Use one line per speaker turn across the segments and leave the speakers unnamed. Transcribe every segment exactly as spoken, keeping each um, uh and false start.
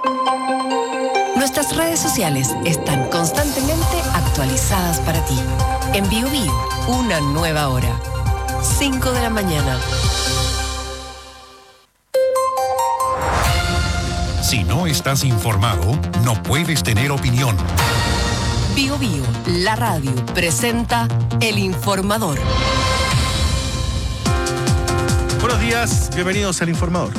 Nuestras redes sociales están constantemente actualizadas para ti. En Bio Bio, una nueva hora. cinco de la mañana.
Si no estás informado, no puedes tener opinión.
Bio Bio, la radio, presenta El Informador.
Buenos días, bienvenidos al Informador.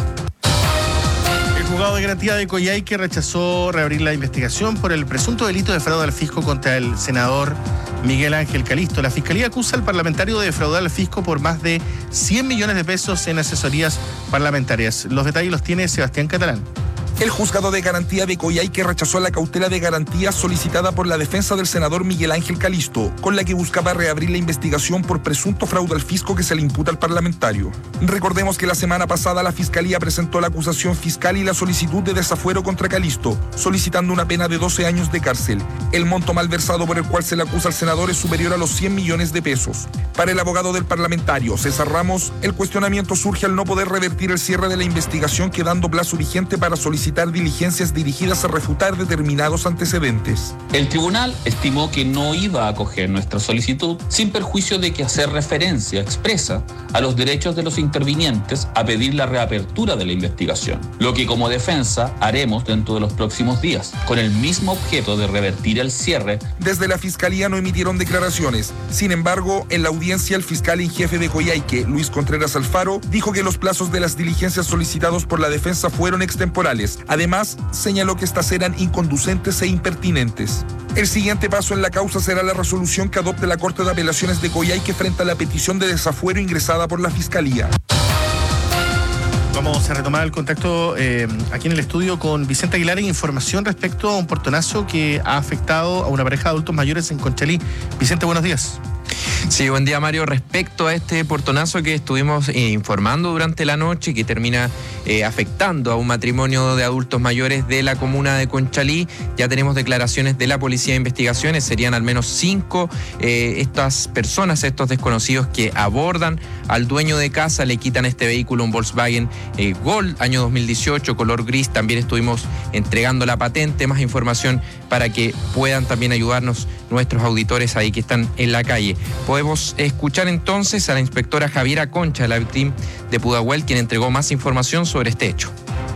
El juzgado de garantía de Coyhaique rechazó reabrir la investigación por el presunto delito de fraude al fisco contra el senador Miguel Ángel Calisto. La Fiscalía acusa al parlamentario de defraudar al fisco por más de cien millones de pesos en asesorías parlamentarias. Los detalles los tiene Sebastián Catalán.
El juzgado de garantía de Coyhaique rechazó la cautela de garantía solicitada por la defensa del senador Miguel Ángel Calisto, con la que buscaba reabrir la investigación por presunto fraude al fisco que se le imputa al parlamentario. Recordemos que la semana pasada la Fiscalía presentó la acusación fiscal y la solicitud de desafuero contra Calisto, solicitando una pena de doce años de cárcel. El monto malversado por el cual se le acusa al senador es superior a los cien millones de pesos. Para el abogado del parlamentario, César Ramos, el cuestionamiento surge al no poder revertir el cierre de la investigación, quedando plazo vigente para solicitar diligencias dirigidas a refutar determinados antecedentes.
El tribunal estimó que no iba a acoger nuestra solicitud sin perjuicio de que hacer referencia expresa a los derechos de los intervinientes a pedir la reapertura de la investigación, lo que como defensa haremos dentro de los próximos días, con el mismo objeto de revertir el cierre.
Desde la Fiscalía no emitieron declaraciones. Sin embargo, en la audiencia el fiscal en jefe de Coyhaique, Luis Contreras Alfaro, dijo que los plazos de las diligencias solicitados por la defensa fueron extemporales. Además, señaló que estas eran inconducentes e impertinentes. El siguiente paso en la causa será la resolución que adopte la Corte de Apelaciones de Coyhaique frente a la petición de desafuero ingresada por la Fiscalía.
Vamos a retomar el contacto eh, aquí en el estudio con Vicente Aguilar en información respecto a un portonazo que ha afectado a una pareja de adultos mayores en Conchalí. Vicente, buenos días.
Sí, buen día, Mario. Respecto a este portonazo que estuvimos eh, informando durante la noche, que termina eh, afectando a un matrimonio de adultos mayores de la comuna de Conchalí, ya tenemos declaraciones de la Policía de Investigaciones. Serían al menos cinco eh, estas personas, estos desconocidos que abordan al dueño de casa, le quitan este vehículo, un Volkswagen eh, Gol, año dos mil dieciocho, color gris. También estuvimos entregando la patente, más información para que puedan también ayudarnos nuestros auditores ahí que están en la calle. Podemos escuchar entonces a la inspectora Javiera Concha, la víctima de Pudahuel, quien entregó más información sobre este hecho.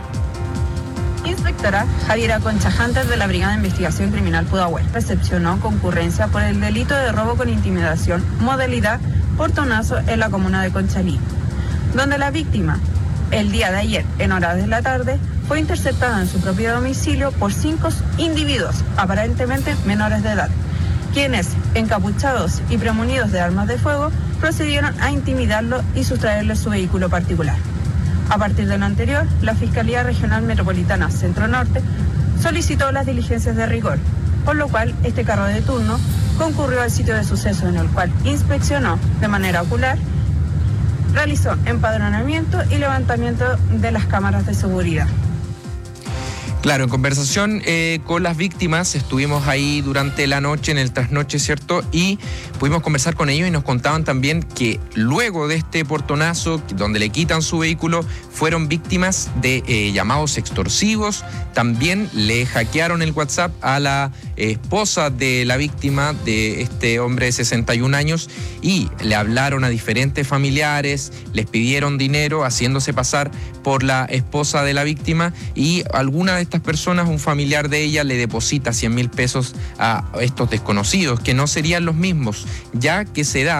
Inspectora Javiera Concha Hunter de la Brigada de Investigación Criminal Pudahuel recepcionó concurrencia por el delito de robo con intimidación, modalidad portonazo en la comuna de Conchalí, donde la víctima, el día de ayer, en horas de la tarde, fue interceptada en su propio domicilio por cinco individuos, aparentemente menores de edad, quienes, encapuchados y premunidos de armas de fuego, procedieron a intimidarlo y sustraerle su vehículo particular. A partir de lo anterior, la Fiscalía Regional Metropolitana Centro Norte solicitó las diligencias de rigor, por lo cual este carro de turno concurrió al sitio de suceso, en el cual inspeccionó de manera ocular, realizó empadronamiento y levantamiento de las cámaras de seguridad.
Claro, en conversación eh, con las víctimas, estuvimos ahí durante la noche, en el trasnoche, ¿cierto? Y pudimos conversar con ellos y nos contaban también que luego de este portonazo, donde le quitan su vehículo, fueron víctimas de eh, llamados extorsivos. También le hackearon el WhatsApp a la eh, esposa de la víctima, de este hombre de sesenta y un años, y le hablaron a diferentes familiares, les pidieron dinero, haciéndose pasar por la esposa de la víctima, y alguna de estas personas, un familiar de ella, le deposita cien mil pesos a estos desconocidos, que no serían los mismos, ya que se da